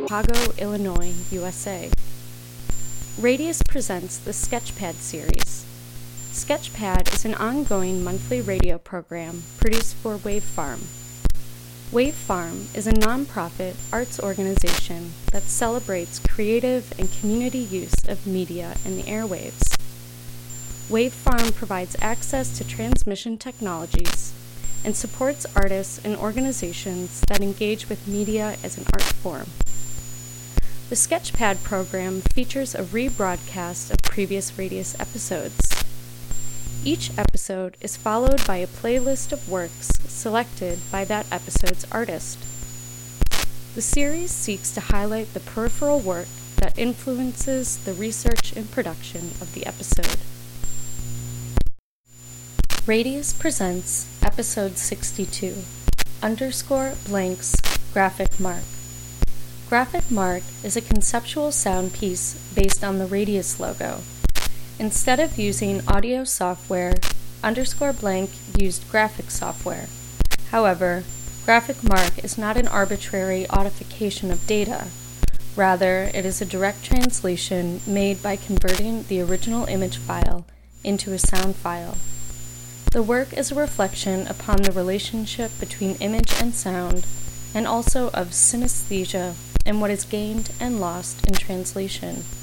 Chicago, Illinois, USA. Radius presents the Sketchpad series. Sketchpad is an ongoing monthly radio program produced for Wave Farm. Wave Farm is a nonprofit arts organization that celebrates creative and community use of media in the airwaves. Wave Farm provides access to transmission technologies and supports artists and organizations that engage with media as an art form. The Sketchpad program features a rebroadcast of previous Radius episodes. Each episode is followed by a playlist of works selected by that episode's artist. The series seeks to highlight the peripheral work that influences the research and production of the episode. Radius presents Episode 62, _Blank's Graphic Mark. Graphic Mark is a conceptual sound piece based on the Radius logo. Instead of using audio software, _Blank used graphic software. However, Graphic Mark is not an arbitrary authentication of data. Rather, it is a direct translation made by converting the original image file into a sound file. The work is a reflection upon the relationship between image and sound, and also of synesthesia and what is gained and lost in translation.